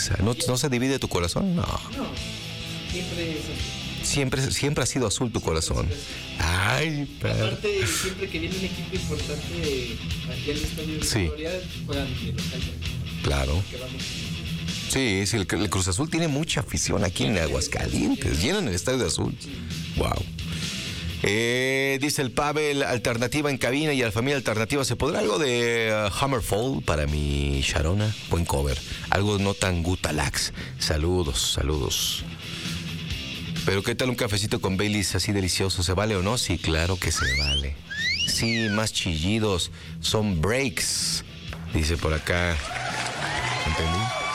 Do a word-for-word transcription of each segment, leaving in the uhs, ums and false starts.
Alexa. ¿No, ¿No se divide tu corazón? No. No, siempre es así. Siempre, siempre ha sido azul tu corazón. Ay, pero... Aparte, siempre que viene un equipo importante aquí al estadio de Sí. Victoria, juegan de local. Claro. Que vamos. Sí, sí, el, el Cruz Azul tiene mucha afición aquí en Aguascalientes. Llenan el estadio de azul. Wow. Eh, dice el Pavel, alternativa en cabina y a la familia alternativa. ¿Se podrá algo de uh, Hammerfall para mi Sharona? Buen cover. Algo no tan gutalax. Saludos, saludos. Pero ¿qué tal un cafecito con Baileys así delicioso? ¿Se vale o no? Sí, claro que se vale. Sí, más chillidos. Son breaks. Dice por acá. ¿Entendí?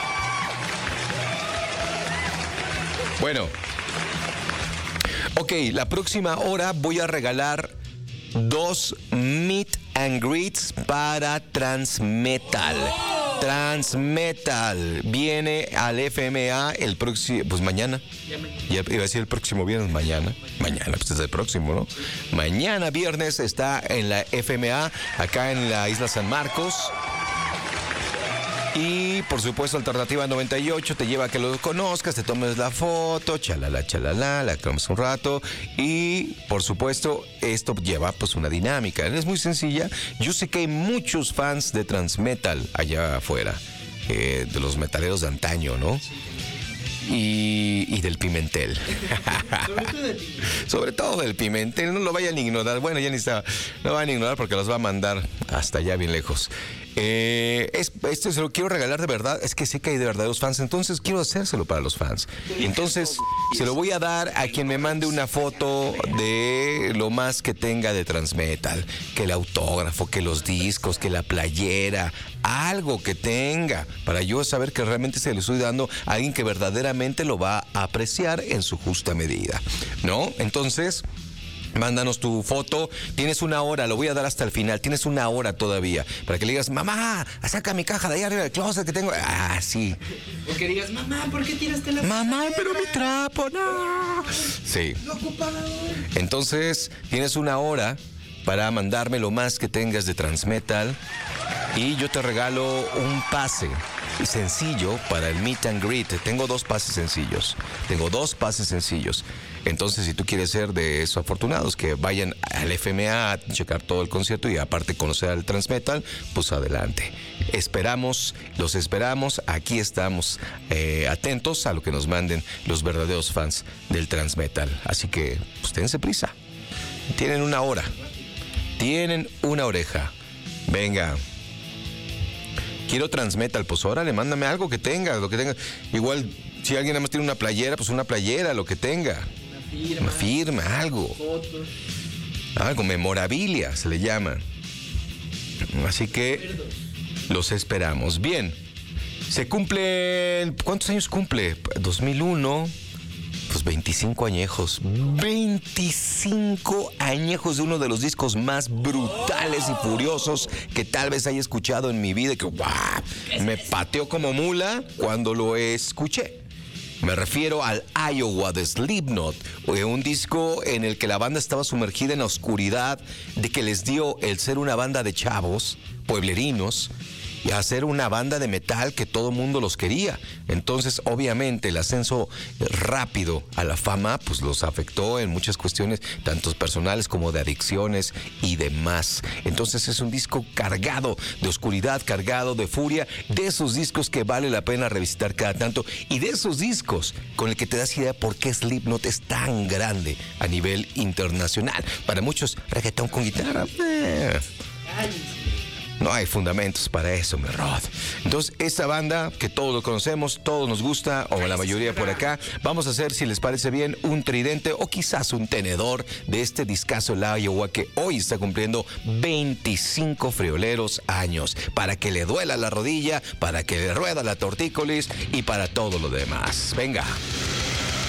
Bueno. Ok, la próxima hora voy a regalar dos meet and greets para Transmetal. Transmetal viene al F M A el próximo, pues mañana. Ya iba a decir el próximo viernes, mañana. Mañana, pues es el próximo, ¿no? Mañana viernes está en la F M A, acá en la Isla San Marcos. Y por supuesto, Alternativa noventa y ocho te lleva a que lo conozcas, te tomes la foto, chalala, chalala, la comes un rato. Y por supuesto, esto lleva pues una dinámica. Es muy sencilla. Yo sé que hay muchos fans de Transmetal allá afuera, eh, de los metaleros de antaño, ¿no? Y, y del Pimentel. Sobre todo del Pimentel. Sobre todo del Pimentel. No lo vayan a ignorar. Bueno, ya ni está. No van a ignorar porque los va a mandar hasta allá bien lejos. Eh, es, esto se lo quiero regalar de verdad. Es que sé que hay de verdaderos fans. Entonces quiero hacérselo para los fans. Y entonces se lo voy a dar a quien me mande una foto de lo más que tenga de Transmetal. Que el autógrafo, que los discos, que la playera. Algo que tenga. Para yo saber que realmente se le estoy dando a alguien que verdaderamente lo va a apreciar en su justa medida, ¿no? Entonces, mándanos tu foto. Tienes una hora, lo voy a dar hasta el final. Tienes una hora todavía para que le digas, mamá, saca mi caja de ahí arriba del closet que tengo. Ah, sí. O que digas, mamá, ¿por qué tiraste la Mamá, pero mi trapo, no. Sí. Lo ocupaba hoy. Entonces, tienes una hora para mandarme lo más que tengas de Transmetal y yo te regalo un pase sencillo para el meet and greet. Tengo dos pases sencillos. Tengo dos pases sencillos. Entonces, si tú quieres ser de esos afortunados que vayan al F M A a checar todo el concierto y aparte conocer al Transmetal, pues adelante. Esperamos, los esperamos. Aquí estamos eh, atentos a lo que nos manden los verdaderos fans del Transmetal. Así que, pues dense prisa. Tienen una hora. Tienen una oreja. Venga. Quiero Transmetal, pues órale, mándame algo que tenga, lo que tenga. Igual, si alguien nada más tiene una playera, pues una playera, lo que tenga. Una firma. Una firma, algo. Fotos. Algo, memorabilia se le llama. Así que los esperamos. Bien, se cumplen... ¿Cuántos años cumple? dos mil uno... Pues veinticinco añejos. veinticinco añejos de uno de los discos más brutales y furiosos que tal vez haya escuchado en mi vida. Que ¡guau! Me pateó como mula cuando lo escuché. Me refiero al Iowa de Slipknot, un disco en el que la banda estaba sumergida en la oscuridad de que les dio el ser una banda de chavos, pueblerinos, y hacer una banda de metal que todo mundo los quería. Entonces, obviamente, el ascenso rápido a la fama, pues los afectó en muchas cuestiones, tanto personales como de adicciones y demás. Entonces, es un disco cargado de oscuridad, cargado de furia, de esos discos que vale la pena revisitar cada tanto, y de esos discos con el que te das idea por qué Slipknot es tan grande a nivel internacional. Para muchos, reggaetón con guitarra, eh. No hay fundamentos para eso, mi Rod. Entonces, esta banda que todos lo conocemos, todos nos gusta, o la mayoría por acá, vamos a hacer, si les parece bien, un tridente o quizás un tenedor de este discazo La Iowa que hoy está cumpliendo veinticinco frioleros años. Para que le duela la rodilla, para que le rueda la tortícolis y para todo lo demás. Venga.